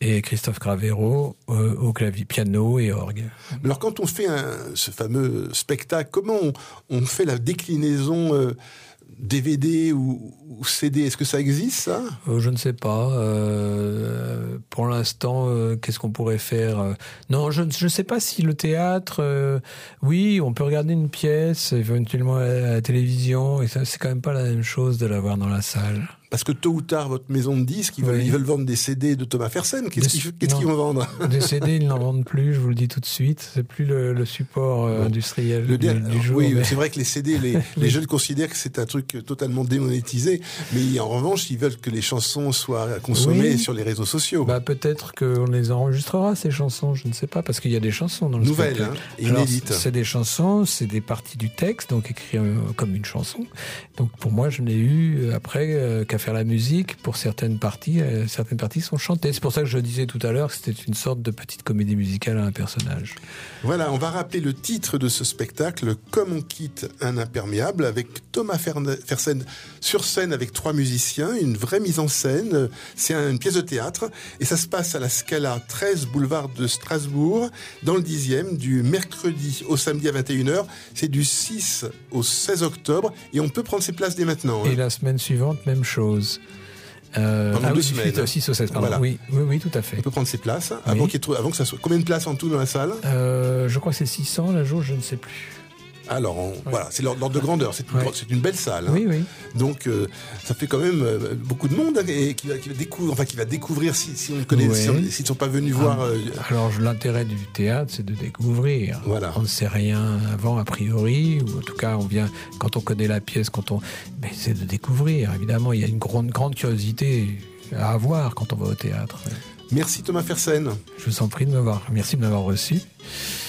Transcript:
et Christophe Cravero au clavier, piano et orgue. Alors quand on fait ce fameux spectacle, comment on fait la déclinaison DVD ou CD, est-ce que ça existe, ça ? Je ne sais pas. Pour l'instant, qu'est-ce qu'on pourrait faire ? Non, je ne sais pas si le théâtre... oui, on peut regarder une pièce, éventuellement à la télévision, et ça, c'est quand même pas la même chose de la voir dans la salle. Parce que tôt ou tard, votre maison de disques, ils veulent vendre des CD de Thomas Fersen. Qu'est-ce qu'ils vont vendre ? Des CD, ils n'en vendent plus, je vous le dis tout de suite. C'est plus le support industriel du jour. Oui, mais... c'est vrai que les CD, les jeunes considèrent que c'est un truc totalement démonétisé. Mais en revanche, ils veulent que les chansons soient consommées sur les réseaux sociaux. Peut-être qu'on les enregistrera, ces chansons, je ne sais pas, parce qu'il y a des chansons dans le spectacle. Nouvelles, inédites. Alors, c'est des chansons, c'est des parties du texte, donc écrites comme une chanson. Donc pour moi, je n'ai eu, après, qu'à faire la musique. Pour certaines parties sont chantées. C'est pour ça que je disais tout à l'heure que c'était une sorte de petite comédie musicale à un personnage. Voilà, on va rappeler le titre de ce spectacle, Comme on quitte un imperméable, avec Thomas Fersen sur scène avec 3 musiciens, une vraie mise en scène. C'est une pièce de théâtre et ça se passe à la Scala 13 boulevard de Strasbourg, dans le 10e, du mercredi au samedi à 21h. C'est du 6 au 16 octobre et on peut prendre ses places dès maintenant. Et la semaine suivante, même chose. Pendant 2 semaines. 6 au 16, pardon. Voilà. Oui, tout à fait. On peut prendre ses places avant que ça soit. Combien de places en tout dans la salle ? Je crois que c'est 600 la jauge, je ne sais plus. Alors, voilà, c'est l'ordre de grandeur. C'est une belle salle. Hein. Oui. Donc, ça fait quand même beaucoup de monde et qui va découvrir si on connaît, s'ils ne sont pas venus voir. Alors, l'intérêt du théâtre, c'est de découvrir. Voilà. On ne sait rien avant, a priori, ou en tout cas, on vient quand on connaît la pièce, mais c'est de découvrir. Évidemment, il y a une grande curiosité à avoir quand on va au théâtre. Merci Thomas Fersen. Je vous en prie merci de m'avoir reçu.